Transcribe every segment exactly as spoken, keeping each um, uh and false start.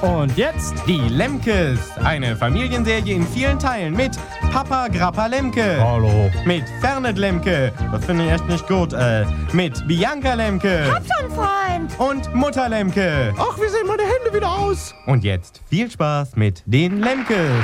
Und jetzt die Lemkes. Eine Familienserie in vielen Teilen mit Papa Grappa Lemke. Hallo. Mit Fernet Lemke. Das finde ich echt nicht gut. Äh, mit Bianca Lemke. Hab schon, Freund. Und Mutter Lemke. Ach, wie sehen meine Hände wieder aus? Und jetzt viel Spaß mit den Lemkes.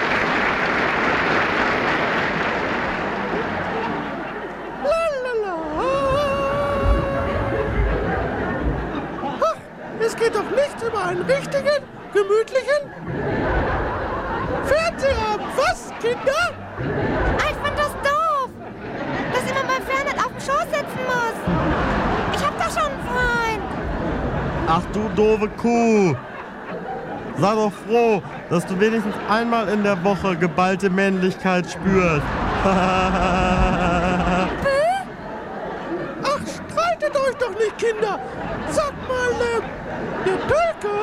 Es geht doch nichts über einen richtigen, gemütlichen Fernsehabend. Was, Kinder? Ich find das doof, dass immer mal Fernet auf dem Schoß sitzen muss. Ich hab doch schon einen Freund. Ach du doofe Kuh. Sei doch froh, dass du wenigstens einmal in der Woche geballte Männlichkeit spürst. Ach, streitet euch doch nicht, Kinder. Sag mal, äh, der Tölke?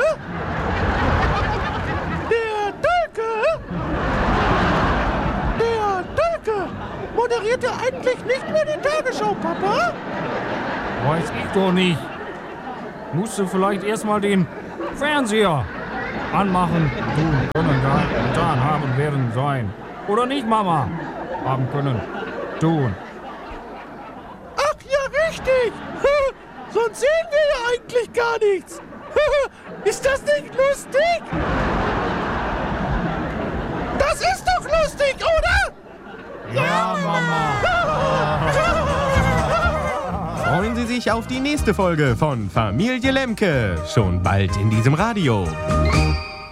Der Tölke? Der Tölke moderiert ja eigentlich nicht mehr die Tagesschau, Papa? Weiß ich doch nicht. Musst du vielleicht erstmal den Fernseher anmachen, tun können, getan haben werden sein. Oder nicht, Mama? Haben können, tun. Ach ja, richtig. Sonst sehen wir ja eigentlich gar nichts. Ist das nicht lustig? Das ist doch lustig, oder? Ja, Mama. Freuen Sie sich auf die nächste Folge von Familie Lemke. Schon bald in diesem Radio.